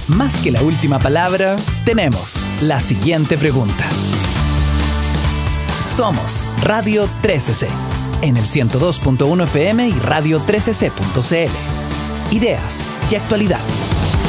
Más que la última palabra, tenemos la siguiente pregunta. Somos Radio 13C, en el 102.1 FM y radio13c.cl. Ideas y actualidad.